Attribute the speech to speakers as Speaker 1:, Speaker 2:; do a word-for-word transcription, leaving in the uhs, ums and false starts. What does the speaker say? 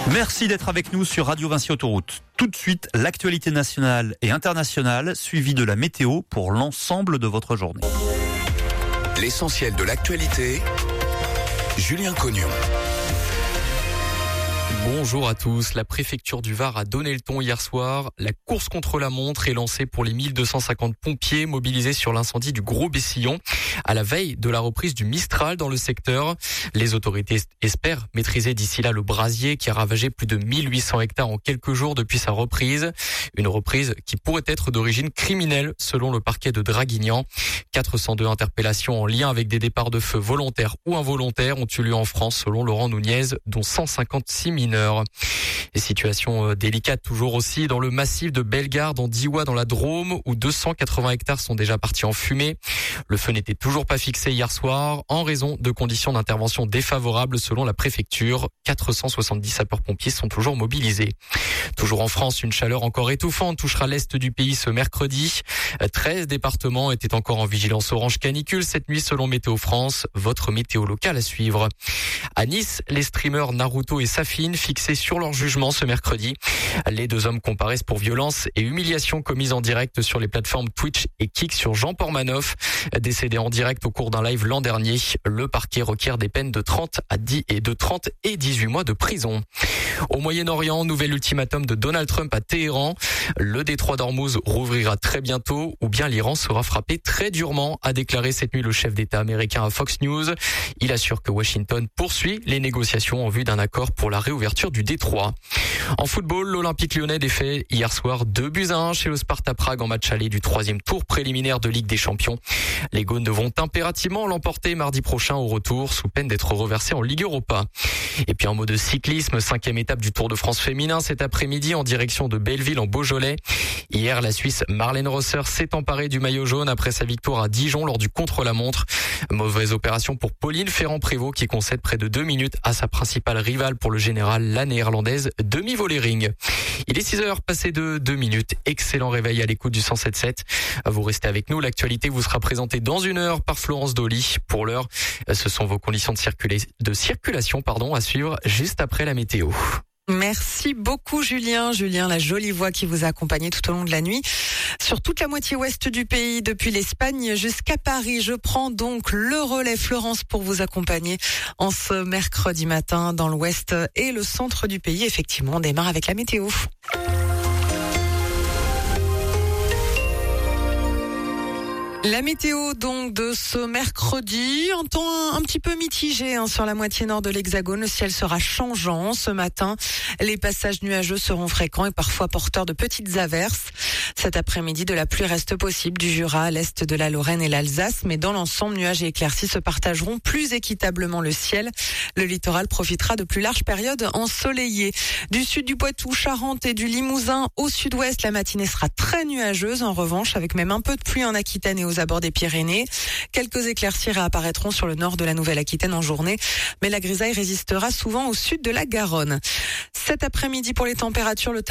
Speaker 1: Merci d'être avec nous sur Radio Vinci Autoroute. Tout de suite, l'actualité nationale et internationale, suivie de la météo pour l'ensemble de votre journée.
Speaker 2: L'essentiel de l'actualité, Julien Cognon.
Speaker 3: Bonjour à tous. La préfecture du Var a donné le ton hier soir. La course contre la montre est lancée pour les mille deux cent cinquante pompiers mobilisés sur l'incendie du Gros Bessillon à la veille de la reprise du Mistral dans le secteur. Les autorités espèrent maîtriser d'ici là le brasier qui a ravagé plus de mille huit cents hectares en quelques jours depuis sa reprise. Une reprise qui pourrait être d'origine criminelle selon le parquet de Draguignan. quatre cent deux interpellations en lien avec des départs de feu volontaires ou involontaires ont eu lieu en France selon Laurent Nunez, dont cent cinquante-six mineurs. Et situation délicate toujours aussi dans le massif de Bellegarde en Diois dans la Drôme où deux cent quatre-vingts hectares sont déjà partis en fumée. Le feu n'était toujours pas fixé hier soir en raison de conditions d'intervention défavorables selon la préfecture. quatre cent soixante-dix sapeurs-pompiers sont toujours mobilisés. Toujours en France, une chaleur encore étouffante touchera l'est du pays ce mercredi. treize départements étaient encore en vigilance orange canicule cette nuit selon Météo France, votre météo locale à suivre. À Nice, les streamers Naruto et Safine fixés sur leur jugement ce mercredi. Les deux hommes comparaissent pour violence et humiliation commises en direct sur les plateformes Twitch et Kik sur Jean Pormanoff, décédé en direct au cours d'un live l'an dernier. Le parquet requiert des peines de trente à dix et de trente et dix-huit mois de prison. Au Moyen-Orient, nouvel ultimatum de Donald Trump à Téhéran. Le détroit d'Ormuz rouvrira très bientôt ou bien l'Iran sera frappé très durement, a déclaré cette nuit le chef d'État américain à Fox News. Il assure que Washington poursuit les négociations en vue d'un accord pour la réouverture du détroit. En football, l'Olympique Lyonnais défait hier soir deux buts à un chez le Sparta Prague en match aller du troisième tour préliminaire de Ligue des Champions. Les Gaunes devront impérativement l'emporter mardi prochain au retour sous peine d'être reversés en Ligue Europa. Et puis en mode de cyclisme, cinquième étape du Tour de France féminin cet après-midi en direction de Belleville en Beaujolais. Hier, la Suisse Marlène Rosser s'est emparée du maillot jaune après sa victoire à Dijon lors du contre-la-montre. Mauvaise opération pour Pauline Ferrand-Prévot qui concède près de deux minutes à sa principale rivale pour le général, la néerlandaise Demi Vollering. Il est six heures passées de deux minutes. Excellent réveil à l'écoute du cent sept sept. Vous restez avec nous. L'actualité vous sera présentée dans une heure par Florence Dolly. Pour l'heure, ce sont vos conditions de, circula- de circulation pardon, à suivre juste après la météo.
Speaker 4: Merci beaucoup Julien. Julien, la jolie voix qui vous a accompagné tout au long de la nuit. Sur toute la moitié ouest du pays, depuis l'Espagne jusqu'à Paris, je prends donc le relais Florence pour vous accompagner en ce mercredi matin dans l'ouest et le centre du pays. Effectivement, on démarre avec la météo. La météo donc de ce mercredi, un temps un, un petit peu mitigé hein, sur la moitié nord de l'Hexagone. Le ciel sera changeant ce matin. Les passages nuageux seront fréquents et parfois porteurs de petites averses. Cet après-midi, de la pluie reste possible du Jura à l'est de la Lorraine et l'Alsace, mais dans l'ensemble, nuages et éclaircies se partageront plus équitablement le ciel. Le littoral profitera de plus larges périodes ensoleillées. Du sud du Poitou, Charente et du Limousin au sud-ouest, la matinée sera très nuageuse en revanche, avec même un peu de pluie en Aquitaine et aux abords des Pyrénées. Quelques éclaircies réapparaîtront sur le nord de la Nouvelle-Aquitaine en journée, mais la grisaille résistera souvent au sud de la Garonne. Cet après-midi, pour les températures, le